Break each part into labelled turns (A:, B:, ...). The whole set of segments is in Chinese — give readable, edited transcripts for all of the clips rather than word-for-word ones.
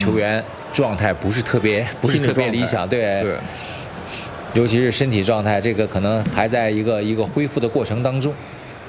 A: 球员状态不是特别理想，对，尤其是身体状态，这个可能还在一个恢复的过程当中。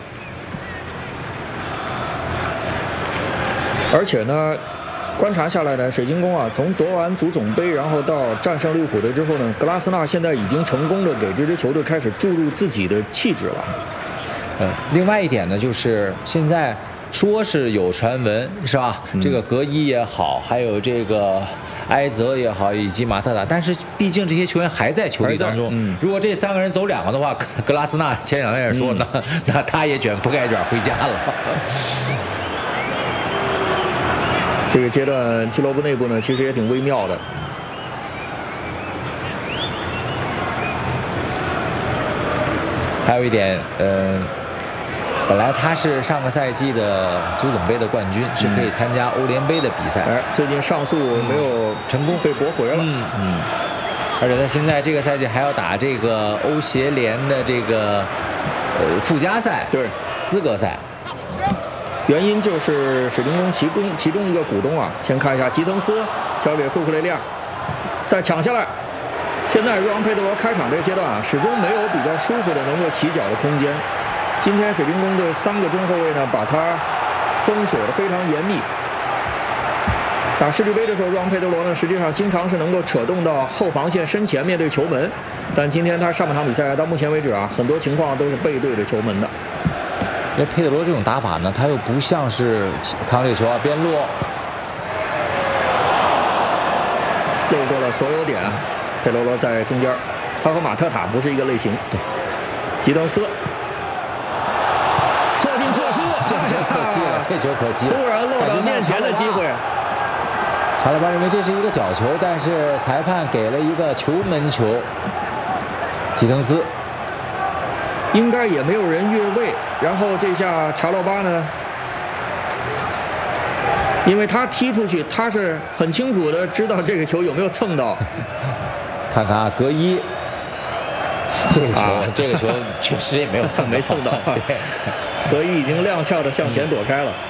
B: 而且呢，观察下来呢，水晶宫啊，从夺完足总杯，然后到战胜利物浦队之后呢，格拉斯纳现在已经成功的给这支球队开始注入自己的气质了。
A: 另外一点呢，就是现在说是有传闻，是吧？这个格伊也好，还有这个埃泽也好，以及马特塔，但是毕竟这些球员还在球队当中。如果这3个人走2个的话，格拉斯纳前2天也说，那他也不该卷回家了。
B: 这个阶段俱乐部内部呢，其实也挺微妙的。
A: 还有一点，本来他是上个赛季的足总杯的冠军，是可以参加欧联杯的比赛。
B: 最近上诉没有成功，被驳回了。
A: 而且他现在这个赛季还要打这个欧协联的这个附加赛，
B: 对，
A: 资格赛。
B: 原因就是水晶宫其中一个股东啊，先看一下吉滕斯交给库库雷利亚，再抢下来。现在若昂佩德罗开场这个阶段啊，始终没有比较舒服的能够起脚的空间。今天水晶宫队3个中后卫呢，把他封锁的非常严密。打世俱杯的时候，若昂佩德罗呢，实际上经常是能够扯动到后防线身前面对球门，但今天他上半场比赛到目前为止啊，很多情况都是背对着球门的。
A: 因为佩德罗这种打法呢，他又不像是扛这球啊边路，
B: 路过了所有点。佩德罗在中间，他和马特塔不是一个类型。
A: 对，
B: 吉滕斯错进错出，
A: 这球可惜了，这球可惜了，
B: 突然落到面前的机会。
A: 查勒巴认为这是一个角球，但是裁判给了一个球门球。吉滕斯
B: 应该也没有人越位，然后这下查洛巴呢，因为他踢出去，他是很清楚的知道这个球有没有蹭到。
A: 看看啊，格伊，这个球确实也没有蹭
B: 到。对，格伊已经踉跄的向前躲开了。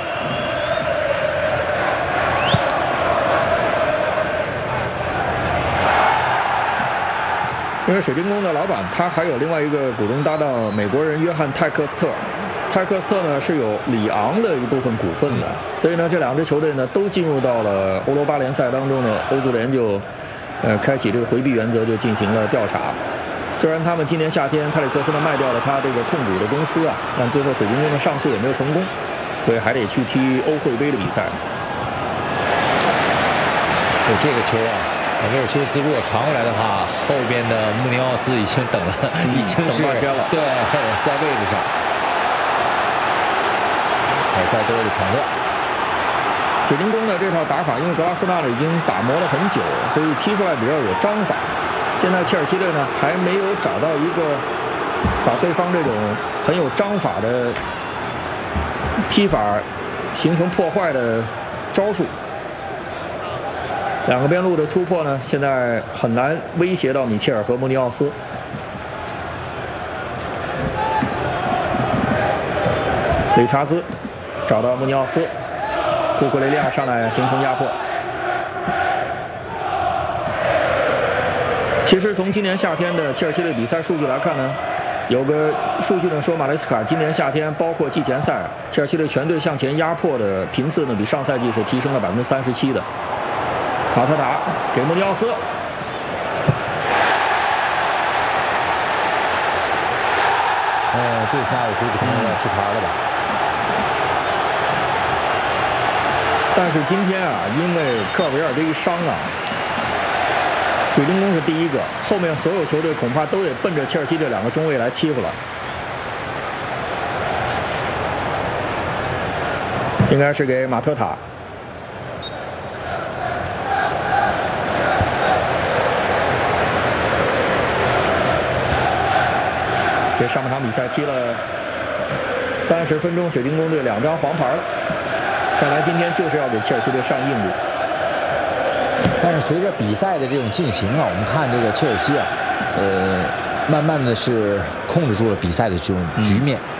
B: 因为水晶宫的老板他还有另外一个股东搭档，美国人约翰泰克斯特。泰克斯特呢是有里昂的一部分股份的，所以呢这2支球队呢都进入到了欧罗巴联赛当中呢，欧足联就开启这个回避原则，就进行了调查。虽然他们今年夏天泰里克斯呢卖掉了他这个控股的公司啊，但最后水晶宫的上诉也没有成功，所以还得去踢欧会杯的比赛。
A: 这个球啊，维尔修斯如果传过来的话，后边的穆尼奥斯已经等了，已经是
B: 半天了。
A: 对，在位置上。凯塞多的抢断。
B: 水晶宫的这套打法，因为格拉斯纳呢已经打磨了很久，所以踢出来比较有章法。现在切尔西队呢还没有找到一个把对方这种很有章法的踢法形成破坏的招数。2个边路的突破呢，现在很难威胁到米切尔和穆尼奥斯。理查斯找到穆尼奥斯。库库雷利亚上来形成压迫。其实从今年夏天的切尔西队比赛数据来看呢，有个数据呢说马雷斯卡今年夏天包括季前赛，切尔西队全队向前压迫的频次呢比上赛季是提升了37%的。马特塔给穆尼奥斯，
A: 这下我估计可能要失牌了吧。
B: 但是今天啊，因为科尔维尔这一伤啊，水晶宫是第一个，后面所有球队恐怕都得奔着切尔西这2个中卫来欺负了。应该是给马特塔。这上半场比赛踢了30分钟，水晶宫队2张黄牌了。看来今天就是要给切尔西队上硬度。
A: 但是随着比赛的这种进行啊，我们看这个切尔西啊，慢慢的是控制住了比赛的这种局面。